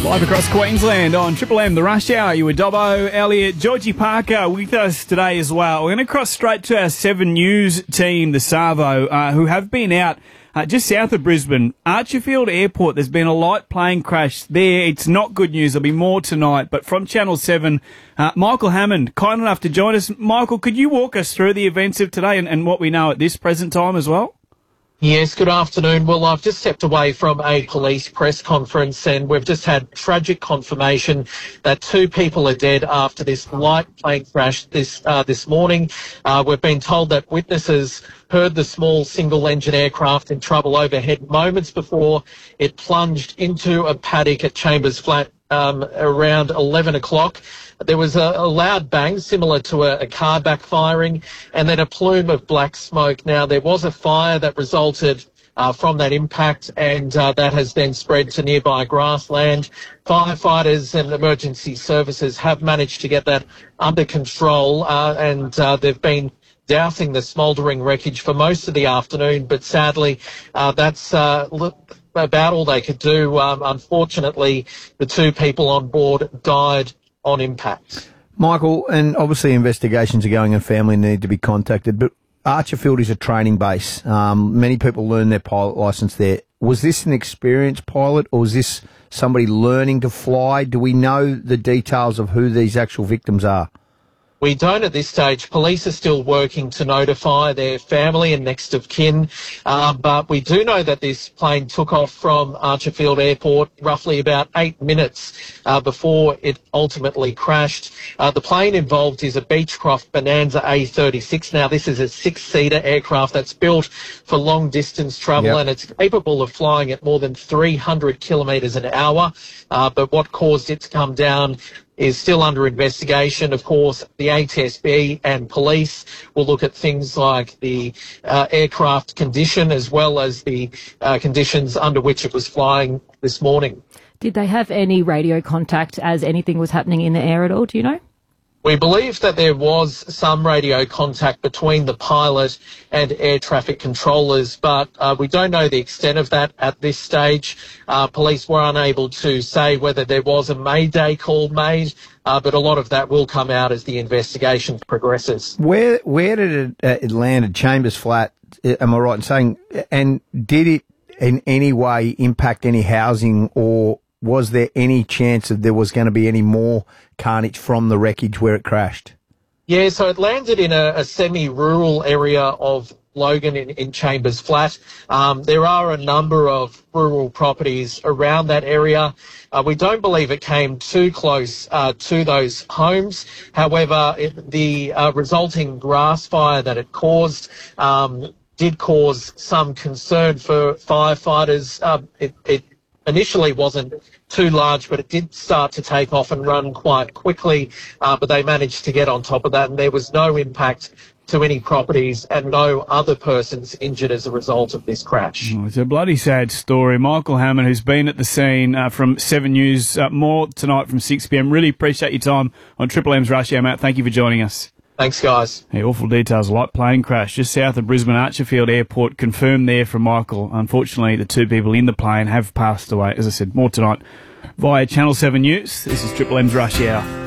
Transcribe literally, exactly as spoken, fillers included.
Live across Queensland on Triple M, the Rush Hour. You were Dobbo, Elliot, Georgie Parker with us today as well. We're going to cross straight to our Seven News team, the Savo, uh, who have been out uh, just south of Brisbane. Archerfield Airport, there's been a light plane crash there. It's not good news. There'll be more tonight. But from Channel seven, uh, Michael Hammond, kind enough to join us. Michael, could you walk us through the events of today and, and what we know at this present time as well? Yes, good afternoon. Well, I've just stepped away from a police press conference and we've just had tragic confirmation that two people are dead after this light plane crash this uh, this morning. Uh, we've been told that witnesses heard the small single-engine aircraft in trouble overhead moments before it plunged into a paddock at Chambers Flat um, around eleven o'clock. There was a, a loud bang similar to a, a car backfiring and then a plume of black smoke. Now, there was a fire that resulted uh, from that impact and uh, that has then spread to nearby grassland. Firefighters and emergency services have managed to get that under control uh, and uh, they've been dousing the smouldering wreckage for most of the afternoon, but sadly, uh, that's uh, about all they could do. Um, unfortunately, the two people on board died on impact. Michael, and obviously investigations are going and family need to be contacted, but Archerfield is a training base. Um, many people learn their pilot licence there. Was this an experienced pilot or was this somebody learning to fly? Do we know the details of who these actual victims are? We don't at this stage. Police are still working to notify their family and next of kin, uh, but we do know that this plane took off from Archerfield Airport roughly about eight minutes uh, before it ultimately crashed. Uh, the plane involved is a Beechcroft Bonanza A thirty-six. Now, this is a six-seater aircraft that's built for long-distance travel, yep. and it's capable of flying at more than three hundred kilometres an hour, uh, but what caused it to come down is still under investigation. Of course, the A T S B and police will look at things like the uh, aircraft condition as well as the uh, conditions under which it was flying this morning. Did they have any radio contact as anything was happening in the air at all? Do you know? We believe that there was some radio contact between the pilot and air traffic controllers, but uh, we don't know the extent of that at this stage. Uh, police were unable to say whether there was a Mayday call made, uh, but a lot of that will come out as the investigation progresses. Where where did it, uh, it land at Chambers Flat, am I right in saying, and did it in any way impact any housing, or was there any chance that there was going to be any more carnage from the wreckage where it crashed? Yeah, so it landed in a, a semi-rural area of Logan in, in Chambers Flat. Um, there are a number of rural properties around that area. Uh, we don't believe it came too close uh, to those homes. However, it, the uh, resulting grass fire that it caused um, did cause some concern for firefighters. Uh, it, it initially wasn't too large, but it did start to take off and run quite quickly, uh, but they managed to get on top of that, and there was no impact to any properties and no other persons injured as a result of this crash. Oh, it's a bloody sad story. Michael Hammond, who's been at the scene uh, from Seven News, uh, more tonight from six p m. Really appreciate your time on Triple M's Rush Hour, mate. Thank you for joining us. Thanks, guys. Hey, awful details. Light plane crash just south of Brisbane Archerfield Airport. Confirmed there from Michael. Unfortunately, the two people in the plane have passed away. As I said, more tonight via Channel seven News. This is Triple M's Rush Hour.